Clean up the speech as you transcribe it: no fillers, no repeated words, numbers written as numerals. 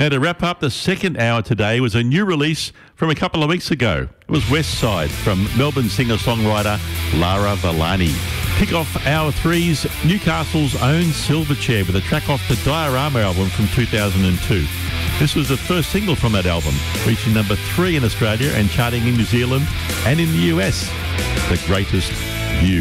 Now, to wrap up the second hour today was a new release from a couple of weeks ago. It was West Side from Melbourne singer-songwriter Lara Valani. Kick off hour three's Newcastle's own Silverchair with a track off the Diorama album from 2002. This was the first single from that album, reaching number 3 in Australia and charting in New Zealand and in the US. The Greatest View.